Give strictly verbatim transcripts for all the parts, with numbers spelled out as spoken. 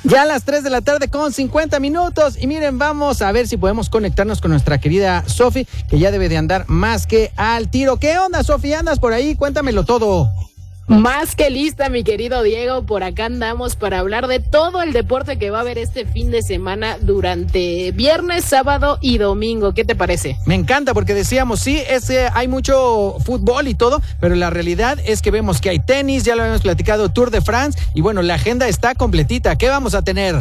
Ya a las tres de la tarde con cincuenta minutos. Y miren, vamos a ver si podemos conectarnos con nuestra querida Sofi, que ya debe de andar más que al tiro. ¿Qué onda, Sofi? ¿Andas por ahí? Cuéntamelo todo. Más que lista, mi querido Diego, por acá andamos para hablar de todo el deporte que va a haber este fin de semana durante viernes, sábado y domingo. ¿Qué te parece? Me encanta porque decíamos, sí, es, eh, hay mucho fútbol y todo, pero la realidad es que vemos que hay tenis, ya lo habíamos platicado, Tour de France, y bueno, la agenda está completita. ¿Qué vamos a tener?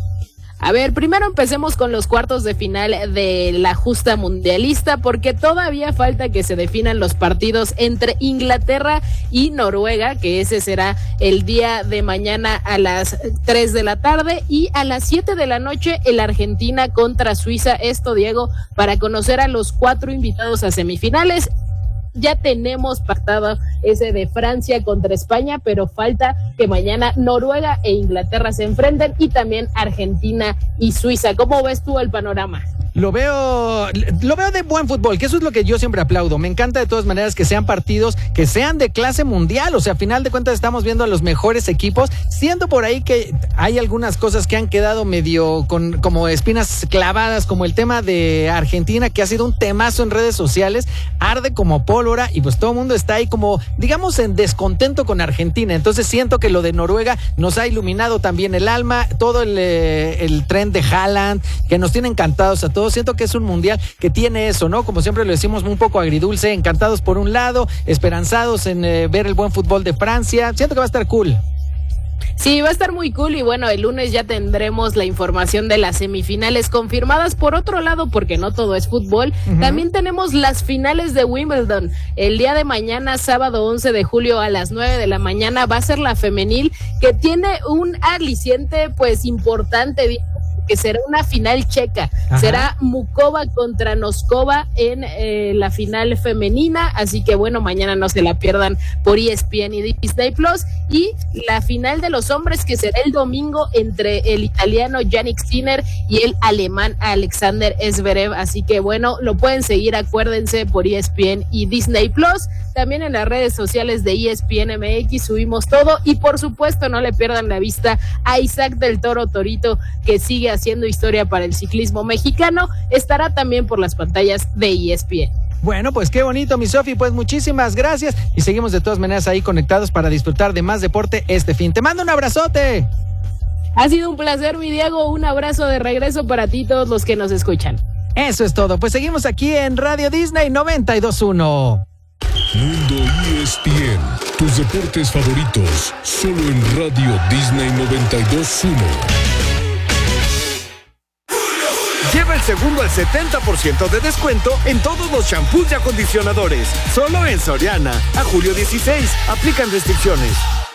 A ver, primero empecemos con los cuartos de final de la justa mundialista, porque todavía falta que se definan los partidos entre Inglaterra y Noruega, que ese será el día de mañana a las tres de la tarde, y a las siete de la noche el Argentina contra Suiza. Esto, Diego, para conocer a los cuatro invitados a semifinales. Ya tenemos pactado ese de Francia contra España, pero falta que mañana Noruega e Inglaterra se enfrenten, y también Argentina y Suiza. ¿Cómo ves tú el panorama? Lo veo, lo veo de buen fútbol, que eso es lo que yo siempre aplaudo. Me encanta de todas maneras que sean partidos que sean de clase mundial. O sea, a final de cuentas estamos viendo a los mejores equipos. Siento por ahí que hay algunas cosas que han quedado medio con como espinas clavadas, como el tema de Argentina, que ha sido un temazo en redes sociales, arde como pólvora, y pues todo el mundo está ahí como, digamos, en descontento con Argentina. Entonces siento que lo de Noruega nos ha iluminado también el alma, todo el, el tren de Haaland, que nos tiene encantados a todos. Siento que es un mundial que tiene eso, ¿no? Como siempre lo decimos, un poco agridulce, encantados por un lado, esperanzados en eh, ver el buen fútbol de Francia. Siento que va a estar cool. Sí, va a estar muy cool, y bueno, el lunes ya tendremos la información de las semifinales confirmadas. Por otro lado, porque no todo es fútbol, uh-huh. También tenemos las finales de Wimbledon. El día de mañana, sábado once de julio a las nueve de la mañana, va a ser la femenil, que tiene un aliciente pues importante, que será una final checa. Ajá. Será Mukova contra Noskova en eh, la final femenina, así que bueno, mañana no se la pierdan por E S P N y Disney Plus. Y la final de los hombres, que será el domingo entre el italiano Jannik Sinner y el alemán Alexander Zverev, así que bueno, lo pueden seguir, acuérdense, por E S P N y Disney Plus. También en las redes sociales de E S P N M X subimos todo, y por supuesto no le pierdan la vista a Isaac del Toro Torito, que sigue haciendo historia para el ciclismo mexicano. Estará también por las pantallas de E S P N. Bueno, pues qué bonito, mi Sofi, pues muchísimas gracias, y seguimos de todas maneras ahí conectados para disfrutar de más deporte este fin. Te mando un abrazote. Ha sido un placer, mi Diego, un abrazo de regreso para ti y todos los que nos escuchan. Eso es todo, pues seguimos aquí en Radio Disney noventa y dos punto uno. Mundo E S P N, tus deportes favoritos, solo en Radio Disney noventa y dos punto uno. Lleva el segundo al setenta por ciento de descuento en todos los champús y acondicionadores. Solo en Soriana. A julio dieciséis. Aplican restricciones.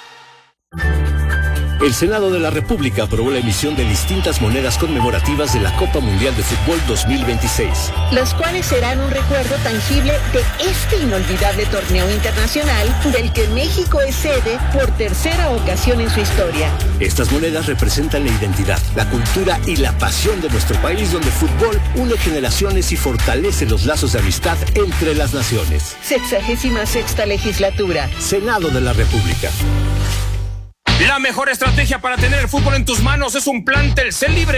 El Senado de la República aprobó la emisión de distintas monedas conmemorativas de la Copa Mundial de Fútbol dos mil veintiséis. Las cuales serán un recuerdo tangible de este inolvidable torneo internacional del que México es sede por tercera ocasión en su historia. Estas monedas representan la identidad, la cultura y la pasión de nuestro país, donde el fútbol une generaciones y fortalece los lazos de amistad entre las naciones. Sexagésima sexta legislatura. Senado de la República. La mejor estrategia para tener el fútbol en tus manos es un plan Telcel Libre.